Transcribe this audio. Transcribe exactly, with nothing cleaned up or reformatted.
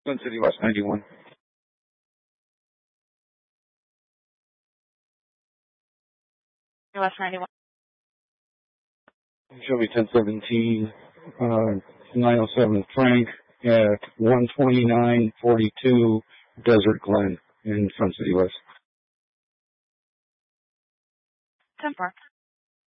Sun City West ninety-one. West ninety-one. Chevy ten seventeen, uh, nine oh seven Frank at one twenty-nine forty-two Desert Glen in Sun City West. ten four.